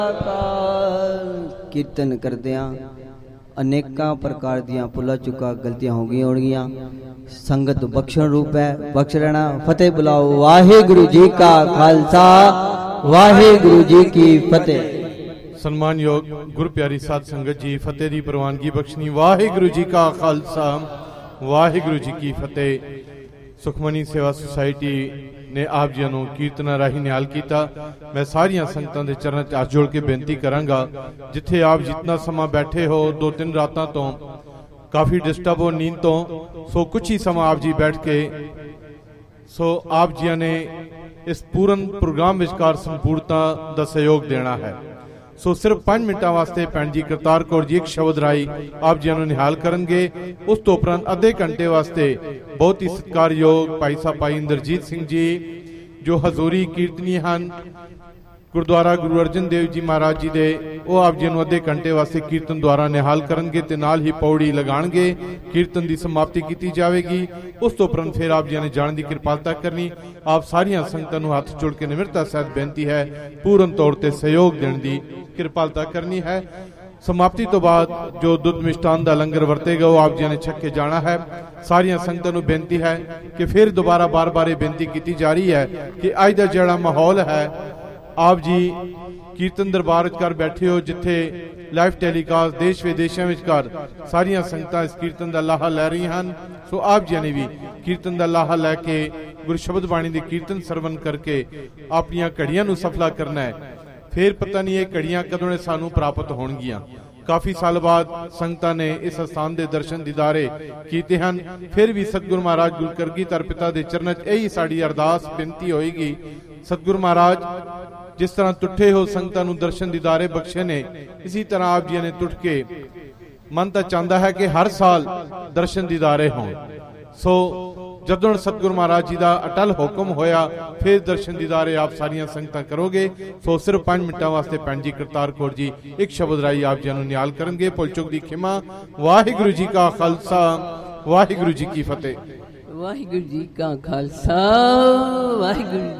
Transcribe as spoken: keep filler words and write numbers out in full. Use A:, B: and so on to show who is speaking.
A: कीर्तन करदियां अनेकां प्रकार दियां भुला चुका गलतियां हो गई होणगियां। संगत बख्शण रूप है, बख्श रहना। फतेह बुलाओ। वाहिगुरु जी का खालसा, वाहिगुरु जी की फतेह।
B: सन्मान योग गुरु प्यारी साध संगत जी, फतेह दी प्रवानगी बख्शनी। वाहिगुरु जी का खालसा, वाहिगुरु जी की फतेह। सुखमनी सेवा सोसाइटी ने आप जी नूं कीर्तना राही निहाल किया। मैं सारिया संगतां दे चरणों च हथ जोड़ के बेनती करांगा, जिथे आप जितना समा बैठे हो, दो तीन रातां तो काफ़ी डिस्टर्ब हो नींद तो, सो कुछ ही समा आप जी बैठ के सो आप जी ने इस पूर्ण प्रोग्राम विचकार संपूर्णता का सहयोग देना है। सो सिर्फ पांच मिनटों वास्ते भैन जी करतार कौर जी एक शब्द राही आप जी नूं निहाल करनगे। उस तो उपरंत अद्धे घंटे वास्ते बहुत ही सत्कारयोग भाई साहब भाई इंद्रजीत सिंह जी जो हजूरी कीर्तनी हैं गुरुद्वारा गुरु अर्जन देव जी महाराज जी दे, वो आप जी नूं अद्धे घंटे वास्ते कीर्तन द्वारा निहाल करनगे ते नाल ही पौड़ी लगाणगे। कीर्तन की समाप्ति की जाएगी। उस तो उपरंत फिर आप जी ने जाने की कृपालता करनी। आप सारिया संगतां नूं हथ जोड़ के निमरता सहित बेनती है पूर्ण तौर पर सहयोग देने की कृपालता करनी है। समाप्ति तो बाद जो दुध मिष्टान का लंगर वरतेगा वो आप जी ने छक के जाना है। सारिया संगतां नूं बेनती है कि फिर दोबारा बार बार ये बेनती की जा रही है कि अज का जिहड़ा माहौल है, आप जी कीर्तन दरबार विचकार बैठे हो, जिथे लाइव टेलीकास्ट देश विदेशों विचकार सारिया संगतां इस कीर्तन का लाहा लै रही हैं। सो आप जी ने भी कीर्तन का लाहा लैके गुरु शब्द बाणी के कीर्तन सरवण करके अपनियां घड़ियां नूं सफला करना है। फिर पता नहीं ये घड़ियां कदों ने सानू प्राप्त होणगियां। काफी साल बाद संगतां ने इस स्थान के दर्शन दीदारे कीते हैं। फिर भी सतगुरु महाराज गुरु करगीधर पिता के चरणों च यही साड़ी अरदास बेनती होएगी। सतगुरु महाराज जिस तरह तुठे हो संगतां नूं दर्शन दीदारे बख्शे ने, इसी तरह आप जी ने तुठ के मन तो चाहता है कि हर साल दर्शन दीदारे हों। सो जदों सतगुरु महाराज जी का अटल हुक्म होया फिर दर्शन दीदारे आप सारिया संगतां करोगे। सो सिर्फ पांच मिनटों वास्ते भैन जी करतार कौर जी एक शब्द राही आप जी नूं निहाल करनगे। भुल चुक दी खिमा। वाहिगुरु जी का खालसा, वाहिगुरु जी की फतेह।
C: वाहिगुरु जी का खालसा, वाहिगुरु